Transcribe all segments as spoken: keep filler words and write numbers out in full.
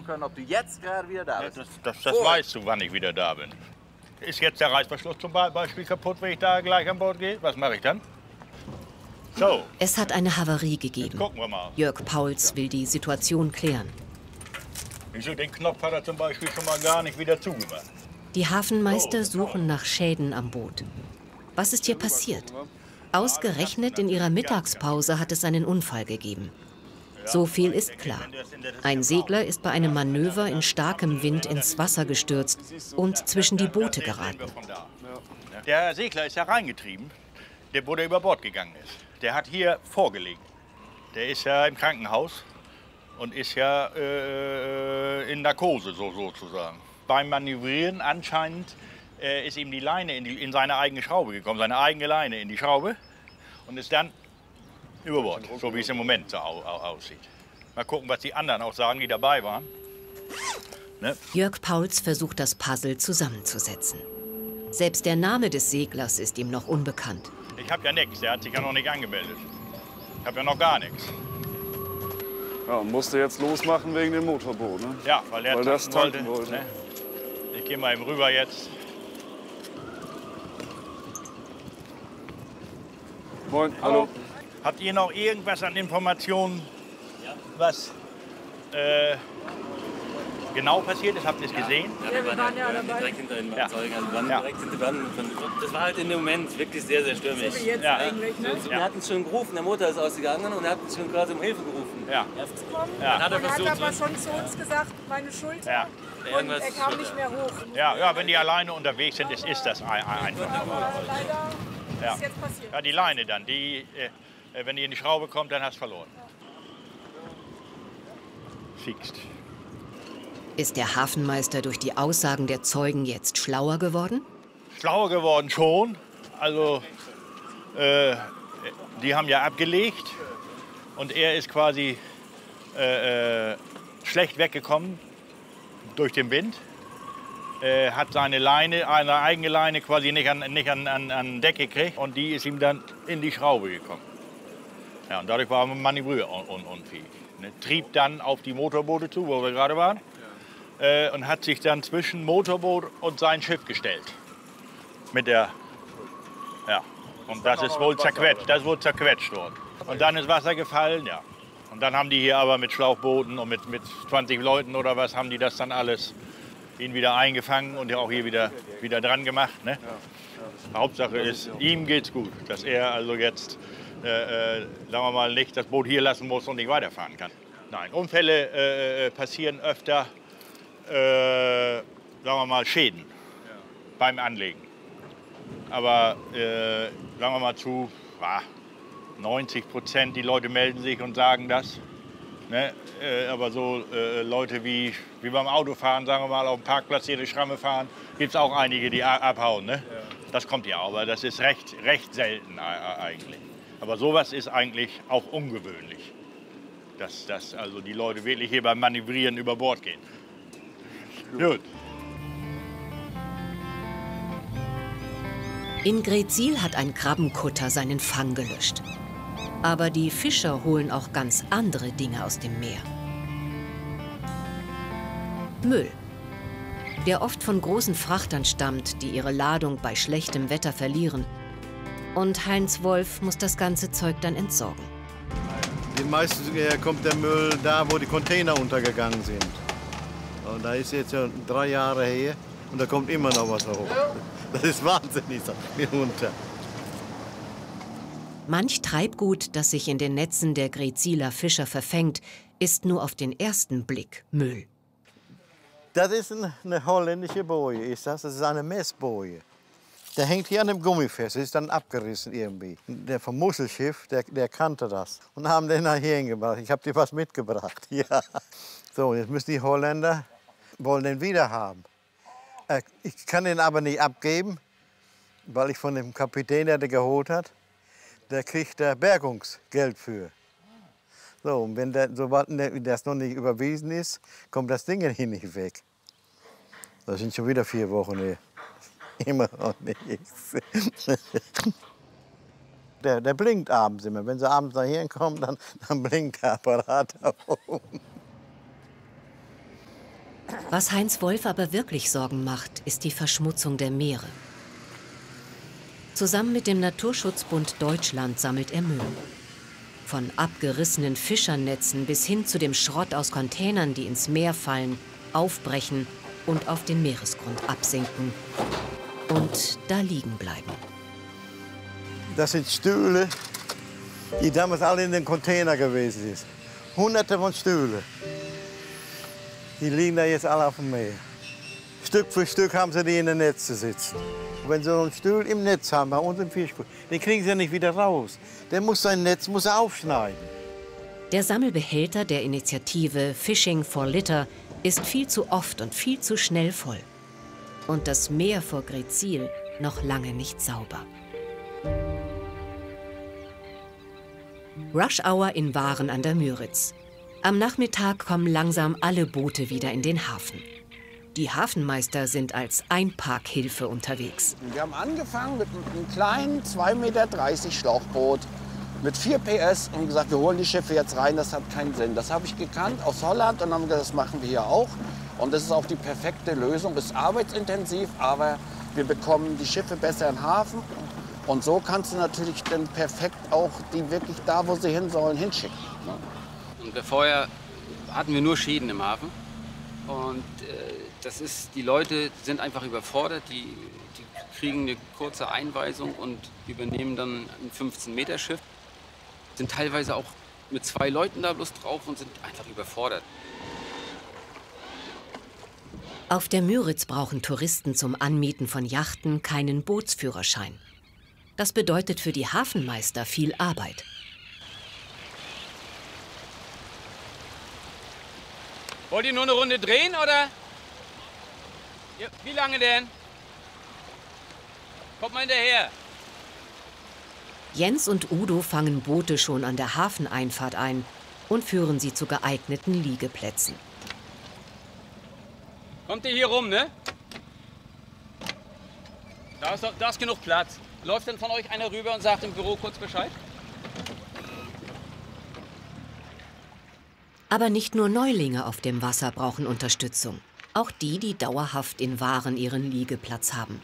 können, ob du jetzt gerade wieder da bist. Ja, das das, das weißt du, wann ich wieder da bin. Ist jetzt der Reißverschluss zum Beispiel kaputt, wenn ich da gleich an Bord gehe? Was mache ich dann? So. Es hat eine Havarie gegeben. Gucken wir mal. Jörg Pauls will die Situation klären. Wieso, den Knopf hat er zum Beispiel schon mal gar nicht wieder zugemacht. Die Hafenmeister suchen nach Schäden am Boot. Was ist hier passiert? Ausgerechnet in ihrer Mittagspause hat es einen Unfall gegeben. So viel ist klar. Ein Segler ist bei einem Manöver in starkem Wind ins Wasser gestürzt und zwischen die Boote geraten. Der Segler ist ja reingetrieben, der, wo der über Bord gegangen ist. Der hat hier vorgelegen. Der ist ja im Krankenhaus und ist ja äh, in Narkose so, sozusagen. Beim Manövrieren anscheinend äh, ist ihm die Leine in, die, in seine eigene Schraube gekommen, seine eigene Leine in die Schraube und ist dann über Bord, so wie es im Moment so au, au, aussieht. Mal gucken, was die anderen auch sagen, die dabei waren. Ne? Jörg Pauls versucht, das Puzzle zusammenzusetzen. Selbst der Name des Seglers ist ihm noch unbekannt. Ich habe ja nichts, der hat sich ja noch nicht angemeldet. Ich habe ja noch gar nichts. Ja, und musste jetzt losmachen wegen dem Motorboot, ne? Ja, weil er weil das tanken wollte. Ne? Ich gehe mal eben rüber jetzt. Moin, hallo. Habt ihr noch irgendwas an Informationen, was äh, genau passiert ist? Habt ihr es gesehen? Ja, wir waren ja dabei. Direkt hinter den Fahrzeugen, also wir waren Ja. direkt hinter dran. Das war halt in dem Moment wirklich sehr, sehr stürmisch. So wie jetzt Ja. eigentlich, ne? Wir hatten schon gerufen, der Motor ist ausgegangen und er hat schon quasi um Hilfe gerufen. Ja. Kommen. Ja. Dann hat er Man hat versucht, aber schon zu uns gesagt, meine Schulter. Ja. Und irgendwas er kam nicht mehr hoch. Ja, ja, wenn die alleine unterwegs sind, ist, ist das ein- ein- einfach. Aber leider Ja. ist jetzt passiert. Ja, die Leine dann, die, äh, wenn die in die Schraube kommt, dann hast du verloren. Fixt. Ist der Hafenmeister durch die Aussagen der Zeugen jetzt schlauer geworden? Schlauer geworden schon. Also, äh, die haben ja abgelegt und er ist quasi äh, äh, schlecht weggekommen durch den Wind. Äh, hat seine Leine, eine eigene Leine quasi nicht an, nicht an, an, an Deck gekriegt und die ist ihm dann in die Schraube gekommen. Ja, und dadurch war er manövrierunfähig. Ne, trieb dann auf die Motorboote zu, wo wir gerade waren, äh, und hat sich dann zwischen Motorboot und sein Schiff gestellt. Mit der, ja, und das ist wohl zerquetscht, das ist wohl zerquetscht worden. Und dann ist Wasser gefallen, ja. Und dann haben die hier aber mit Schlauchbooten und mit, mit zwanzig Leuten oder was, haben die das dann alles ihn wieder eingefangen und auch hier wieder, wieder dran gemacht. Ne? Hauptsache ist, ihm geht's gut, dass er also jetzt, äh, äh, sagen wir mal, nicht das Boot hier lassen muss und nicht weiterfahren kann. Nein, Unfälle äh, passieren öfter, äh, sagen wir mal, Schäden beim Anlegen. Aber äh, sagen wir mal zu ah, neunzig Prozent die Leute melden sich und sagen das. Ne? Äh, aber so äh, Leute wie, wie beim Autofahren, sagen wir mal, auf dem Parkplatz hier die Schramme fahren, gibt es auch einige, die abhauen. Ne? Ja. Das kommt ja, aber das ist recht, recht selten eigentlich. Aber sowas ist eigentlich auch ungewöhnlich, dass, dass also die Leute wirklich hier beim Manövrieren über Bord gehen. Gut. In Greetsiel hat ein Krabbenkutter seinen Fang gelöscht. Aber die Fischer holen auch ganz andere Dinge aus dem Meer. Müll, der oft von großen Frachtern stammt, die ihre Ladung bei schlechtem Wetter verlieren. Und Heinz Wolf muss das ganze Zeug dann entsorgen. Den meisten kommt der Müll da, wo die Container untergegangen sind. Und da ist jetzt ja drei Jahre her und da kommt immer noch was hoch. Das ist wahnsinnig runter. Manch Treibgut, das sich in den Netzen der Greetsieler Fischer verfängt, ist nur auf den ersten Blick Müll. Das ist eine holländische Boje, ist das? Das ist eine Messboje. Der hängt hier an dem Gummi fest, das ist dann abgerissen irgendwie. Der vom Muschelschiff, der, der kannte das und haben den nachher hingebracht. Ich habe dir was mitgebracht. Ja. So, jetzt müssen die Holländer, wollen den wieder haben. Ich kann den aber nicht abgeben, weil ich von dem Kapitän, der den geholt hat, der kriegt da Bergungsgeld für. So, und wenn der, sobald das noch nicht überwiesen ist, kommt das Ding hier nicht weg. Das sind schon wieder vier Wochen her. Immer noch nichts. Der, der blinkt abends immer. Wenn sie abends dahin kommen, dann, dann blinkt der Apparat da oben. Was Heinz Wolf aber wirklich Sorgen macht, ist die Verschmutzung der Meere. Zusammen mit dem Naturschutzbund Deutschland sammelt er Müll. Von abgerissenen Fischernetzen bis hin zu dem Schrott aus Containern, die ins Meer fallen, aufbrechen und auf den Meeresgrund absinken und da liegen bleiben. Das sind Stühle, die damals alle in den Container gewesen sind. Hunderte von Stühlen. Die liegen da jetzt alle auf dem Meer. Stück für Stück haben sie die in den Netz sitzen. Wenn sie so einen Stuhl im Netz haben, bei uns im Fischkuh, den kriegen sie nicht wieder raus. Der muss sein Netz muss er aufschneiden. Der Sammelbehälter der Initiative Fishing for Litter ist viel zu oft und viel zu schnell voll. Und das Meer vor Greetsiel noch lange nicht sauber. Rush Hour in Waren an der Müritz. Am Nachmittag kommen langsam alle Boote wieder in den Hafen. Die Hafenmeister sind als Einparkhilfe unterwegs. Wir haben angefangen mit einem kleinen zwei Meter dreißig Schlauchboot mit vier P S und gesagt, wir holen die Schiffe jetzt rein, das hat keinen Sinn. Das habe ich gekannt aus Holland und haben gesagt, das machen wir hier auch. Und das ist auch die perfekte Lösung, ist arbeitsintensiv, aber wir bekommen die Schiffe besser in den Hafen. Und so kannst du natürlich dann perfekt auch die wirklich da, wo sie hin sollen, hinschicken. Und vorher hatten wir nur Schäden im Hafen. Und äh, das ist, die Leute sind einfach überfordert, die, die kriegen eine kurze Einweisung und übernehmen dann ein fünfzehn Meter Schiff. Sind teilweise auch mit zwei Leuten da bloß drauf und sind einfach überfordert. Auf der Müritz brauchen Touristen zum Anmieten von Yachten keinen Bootsführerschein. Das bedeutet für die Hafenmeister viel Arbeit. Wollt ihr nur eine Runde drehen, oder? Ja, wie lange denn? Kommt mal hinterher. Jens und Udo fangen Boote schon an der Hafeneinfahrt ein und führen sie zu geeigneten Liegeplätzen. Kommt ihr hier rum, ne? Da ist, da ist genug Platz. Läuft denn von euch einer rüber und sagt im Büro kurz Bescheid? Aber nicht nur Neulinge auf dem Wasser brauchen Unterstützung. Auch die, die dauerhaft in Waren ihren Liegeplatz haben.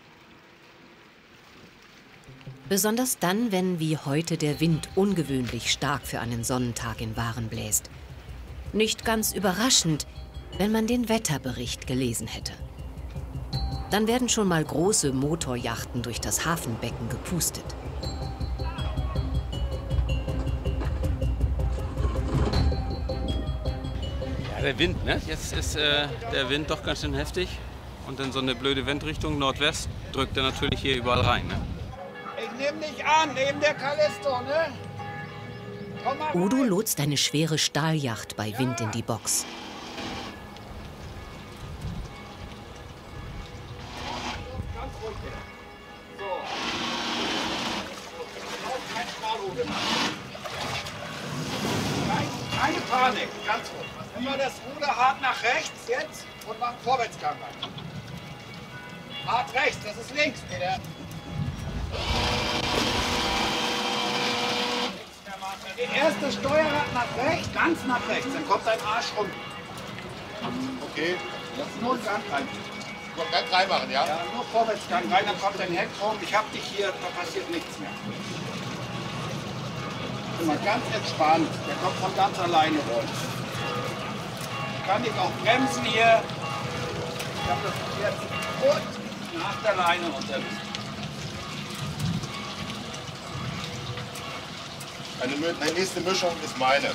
Besonders dann, wenn wie heute der Wind ungewöhnlich stark für einen Sonnentag in Waren bläst. Nicht ganz überraschend, wenn man den Wetterbericht gelesen hätte. Dann werden schon mal große Motoryachten durch das Hafenbecken gepustet. Ja, der Wind, ne? Jetzt ist äh, der Wind doch ganz schön heftig. Und dann so eine blöde Windrichtung Nordwest drückt er natürlich hier überall rein, ne? Ich nehme dich an, neben der Callisto, ne? Komm mal Udo rein. lotst eine schwere Stahljacht bei Wind in die Box. Ganz ruhig hier. So. Kein Strahlhude machen. Keine Panik, ganz ruhig. Immer das Ruder hart nach rechts jetzt und mach einen Vorwärtsgang rein. Hart rechts, das ist links, Peter. Der erste Steuerrad nach rechts, ganz nach rechts, dann kommt dein Arsch rum. Okay. Jetzt nur einen Gang rein. Nur Gang reinmachen, ja? Ja, nur Vorwärtsgang rein, dann kommt dein Heck rum. Ich hab dich hier, da passiert nichts mehr. Immer ganz entspannt, der kommt von ganz alleine rum. Ich kann dich auch bremsen hier. Ich hab das jetzt und nach der Leine runter. Meine nächste Mischung ist meine.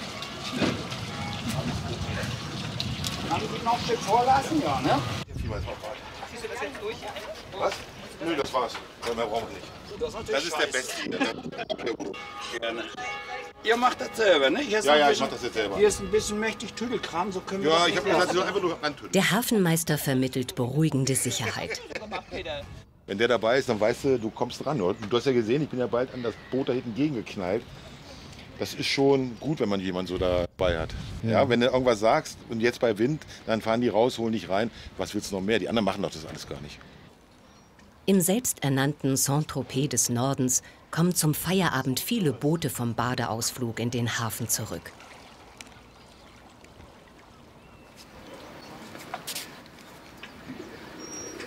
Kann ich dich noch ein Stück vorlassen? Ja, ne? Ziehst du das jetzt durch? Was? Nö, das war's. Mehr brauchen wir nicht. Das ist der Beste. Gerne. Ihr macht das selber, ne? Hier ist Ja, ein ja, ich bisschen, mach das jetzt selber. Hier ist ein bisschen mächtig Tüdelkram, so können wir Ja, das ich nicht habe gesagt, lassen. sie soll einfach nur antun. Der Hafenmeister vermittelt beruhigende Sicherheit. Wenn der dabei ist, dann weißt du, du kommst ran. Und du hast ja gesehen, ich bin ja bald an das Boot da hinten gegengeknallt. Das ist schon gut, wenn man jemanden so dabei hat. Ja. Ja, wenn du irgendwas sagst und jetzt bei Wind, dann fahren die raus, holen dich rein. Was willst du noch mehr? Die anderen machen doch das alles gar nicht. Im selbsternannten Saint-Tropez des Nordens kommen zum Feierabend viele Boote vom Badeausflug in den Hafen zurück.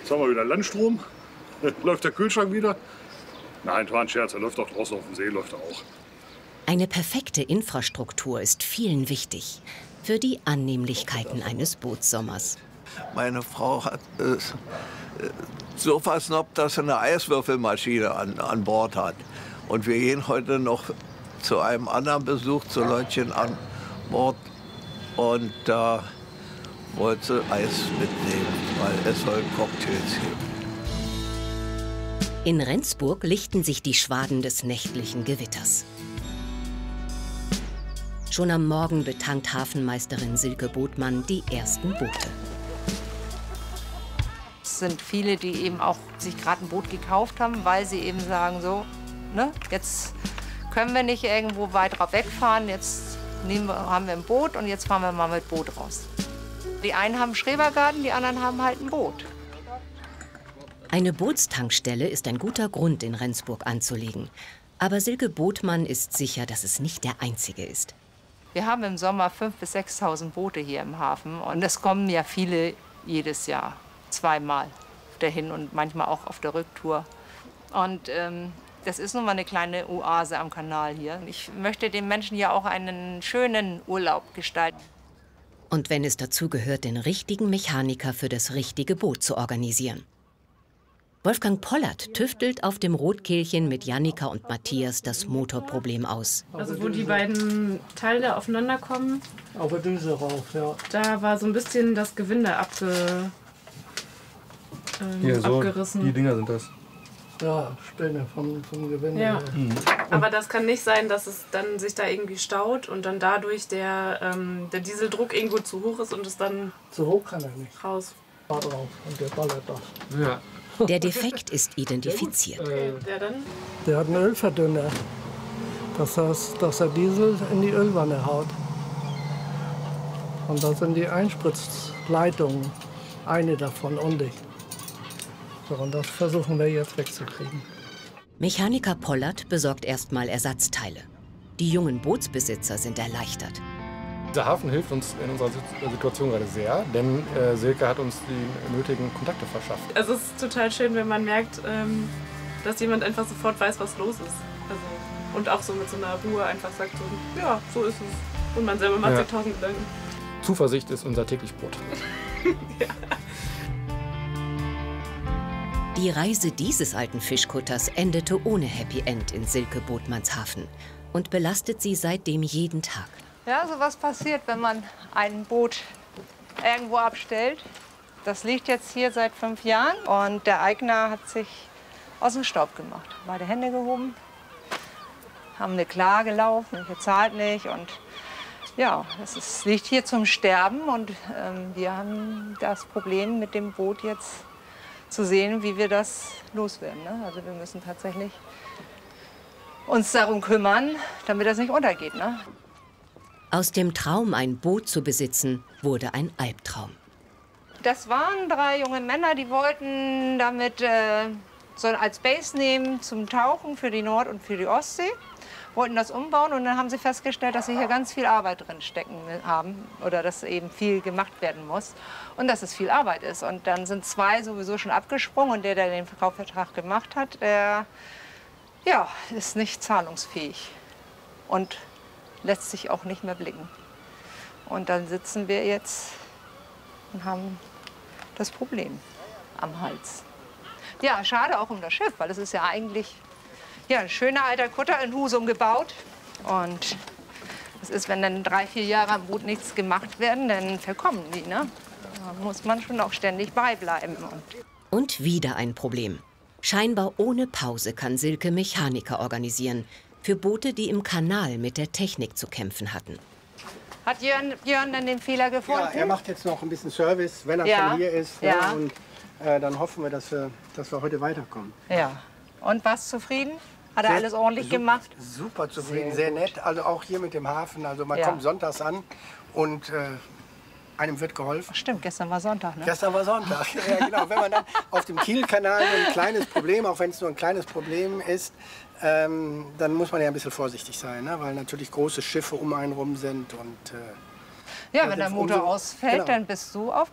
Jetzt haben wir wieder Landstrom. Läuft der Kühlschrank wieder? Nein, war ein Scherz. Er läuft auch draußen auf dem See, läuft er auch. Eine perfekte Infrastruktur ist vielen wichtig für die Annehmlichkeiten eines Bootssommers. Meine Frau hat äh, so versnobbt, dass sie eine Eiswürfelmaschine an, an Bord hat. Und wir gehen heute noch zu einem anderen Besuch zu Leutchen an Bord. Und da äh, wollte sie Eis mitnehmen, weil es soll Cocktails geben. In Rendsburg lichten sich die Schwaden des nächtlichen Gewitters. Schon am Morgen betankt Hafenmeisterin Silke Botmann die ersten Boote. Es sind viele, die eben auch sich gerade ein Boot gekauft haben, weil sie eben sagen, so, ne, jetzt können wir nicht irgendwo weiter wegfahren, jetzt nehmen wir, haben wir ein Boot und jetzt fahren wir mal mit Boot raus. Die einen haben einen Schrebergarten, die anderen haben halt ein Boot. Eine Bootstankstelle ist ein guter Grund, in Rendsburg anzulegen. Aber Silke Botmann ist sicher, dass es nicht der einzige ist. Wir haben im Sommer fünftausend bis sechstausend Boote hier im Hafen. Und es kommen ja viele jedes Jahr, zweimal dahin und manchmal auch auf der Rücktour. Und ähm, das ist nun mal eine kleine Oase am Kanal hier. Ich möchte den Menschen ja auch einen schönen Urlaub gestalten. Und wenn es dazu gehört, den richtigen Mechaniker für das richtige Boot zu organisieren. Wolfgang Pollert tüftelt auf dem Rotkehlchen mit Jannika und Matthias das Motorproblem aus. Also wo die beiden Teile aufeinander kommen, auf der Düse rauf, ja. Da war so ein bisschen das Gewinde abge, ähm, Hier, so, abgerissen. Die Dinger sind das. Ja, Späne vom, vom Gewinde. Ja. Mhm. Aber das kann nicht sein, dass es dann sich da irgendwie staut und dann dadurch der, ähm, der Dieseldruck irgendwo zu hoch ist und es dann zu hoch kann er nicht. Raus. Da drauf und der ballert das. Ja. Der Defekt ist identifiziert. Okay, der dann? Der hat einen Ölverdünner. Das heißt, dass er Diesel in die Ölwanne haut. Und da sind die Einspritzleitungen, eine davon undicht. So, und das versuchen wir jetzt wegzukriegen. Mechaniker Pollert besorgt erstmal Ersatzteile. Die jungen Bootsbesitzer sind erleichtert. Der Hafen hilft uns in unserer Situation gerade sehr, denn äh, Silke hat uns die nötigen Kontakte verschafft. Also es ist total schön, wenn man merkt, ähm, dass jemand einfach sofort weiß, was los ist. Also, und auch so mit so einer Ruhe einfach sagt, so, ja, so ist es. Und man selber macht Ja. sich tausend Gedanken. Zuversicht ist unser täglich Brot. Ja. Die Reise dieses alten Fischkutters endete ohne Happy End in Silke Botmanns Hafen und belastet sie seitdem jeden Tag. Ja, so was passiert, wenn man ein Boot irgendwo abstellt. Das liegt jetzt hier seit fünf Jahren und der Eigner hat sich aus dem Staub gemacht. Beide Hände gehoben, haben eine Klage laufen, bezahlt nicht und ja, es ist, liegt hier zum Sterben und ähm, wir haben das Problem mit dem Boot jetzt zu sehen, wie wir das loswerden. Ne? Also wir müssen tatsächlich uns darum kümmern, damit das nicht untergeht. Ne? Aus dem Traum, ein Boot zu besitzen, wurde ein Albtraum. Das waren drei junge Männer, die wollten damit äh, so als Base nehmen zum Tauchen für die Nord- und für die Ostsee. Wollten das umbauen und dann haben sie festgestellt, dass sie hier ganz viel Arbeit drin stecken haben oder dass eben viel gemacht werden muss und dass es viel Arbeit ist. Und dann sind zwei sowieso schon abgesprungen und der, der den Kaufvertrag gemacht hat, der ja, ist nicht zahlungsfähig und lässt sich auch nicht mehr blicken. Und dann sitzen wir jetzt und haben das Problem am Hals. Ja, schade auch um das Schiff, weil es ist ja eigentlich ja, ein schöner alter Kutter in Husum gebaut. Und das ist, wenn dann drei, vier Jahre am Boot nichts gemacht werden, dann verkommen die. Ne? Da muss man schon auch ständig beibleiben. Und Und wieder ein Problem. Scheinbar ohne Pause kann Silke Mechaniker organisieren. Für Boote, die im Kanal mit der Technik zu kämpfen hatten. Hat Jörn, Jörn dann den Fehler gefunden? Ja, er macht jetzt noch ein bisschen Service, wenn er Ja. schon hier ist. Ja. Ja, und äh, dann hoffen wir dass, wir, dass wir heute weiterkommen. Ja. Und was zufrieden? Hat er Sehr- alles ordentlich su- gemacht? Super zufrieden, Sehr sehr, gut. nett. Also auch hier mit dem Hafen. Also man Ja. kommt sonntags an und äh, einem wird geholfen. Stimmt, gestern war Sonntag, ne? Gestern war Sonntag. Ja, genau. Wenn man dann auf dem Kielkanal so ein kleines Problem, auch wenn es nur ein kleines Problem ist, ähm, dann muss man ja ein bisschen vorsichtig sein, ne? Weil natürlich große Schiffe um einen rum sind und äh, Ja, Ja, wenn der das Motor umso- ausfällt, genau. dann bist du auf